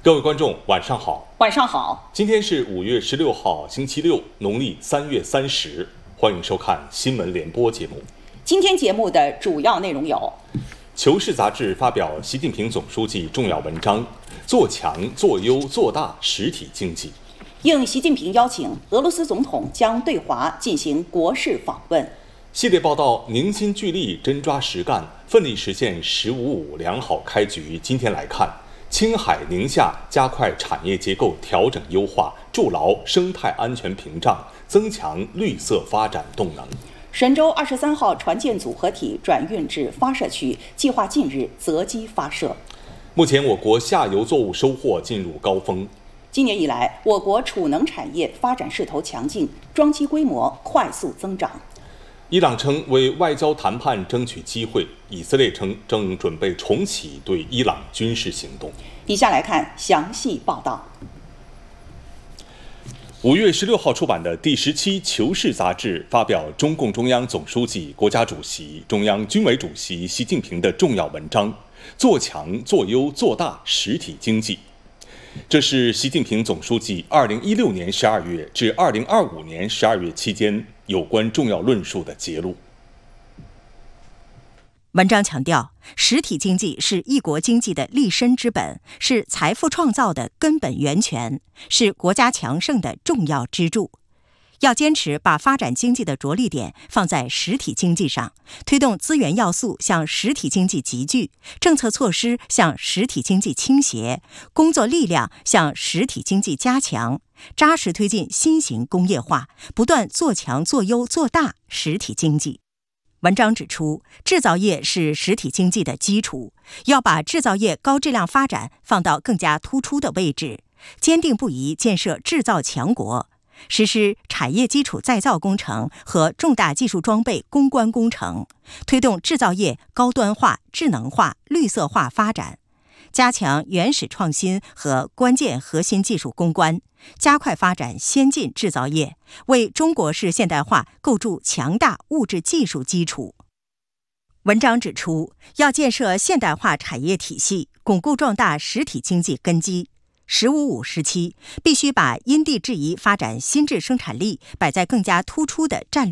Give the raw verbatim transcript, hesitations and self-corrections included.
各位观众，晚上好。 晚上好。 今天是五月十六号，星期六，农历三月三十。欢迎收看新闻联播节目。 今天节目的主要内容有：《 求是》杂志发表习近平总书记重要文章，做强、做优、做大实体经济。 应习近平邀请，俄罗斯总统将对华进行国事访问。 系列报道：凝心聚力，真抓实干，奋力实现“十五五”良好开局。今天来看，青海、宁夏加快产业结构调整优化，筑牢生态安全屏障，增强绿色发展动能。 神舟二十三号船舰组合体转运至发射区，计划近日择机发射。 目前，我国下游作物收获进入高峰。 今年以来，我国储能产业发展势头强劲，装机规模快速增长。 伊朗称为外交谈判争取机会，以色列称正准备重启对伊朗军事行动。 以下来看详细报道。 五月十六号出版的第十期《求是》杂志发表中共中央总书记、国家主席、中央军委主席习近平的重要文章，做强、做优、做大实体经济。这是习近平总书记二零一六年十二月至二零二五年十二月期间有关重要论述的节录。 文章强调，实体经济是一国经济的立身之本，是财富创造的根本源泉，是国家强盛的重要支柱。要坚持把发展经济的着力点放在实体经济上，推动资源要素向实体经济集聚，政策措施向实体经济倾斜，工作力量向实体经济加强，扎实推进新型工业化，不断做强、做优、做大实体经济。文章指出，制造业是实体经济的基础，要把制造业高质量发展放到更加突出的位置，坚定不移建设制造强国，实施产业基础再造工程和重大技术装备攻关工程，推动制造业高端化、智能化、绿色化发展，加强原始创新和关键核心技术攻关，加快发展先进制造业，为中国式现代化构筑强大物质技术基础。文章指出，要建设现代化产业体系，巩固壮大实体经济根基。十五五时期，必须把因地制宜发展新质生产力摆在更加突出的战略